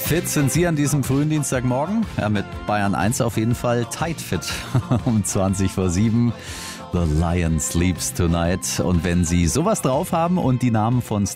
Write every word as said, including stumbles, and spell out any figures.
fit sind Sie an diesem frühen Dienstagmorgen? Ja, mit Bayern eins auf jeden Fall tight fit. Um zwanzig vor sieben. The Lion Sleeps Tonight. Und wenn Sie sowas drauf haben und die Namen von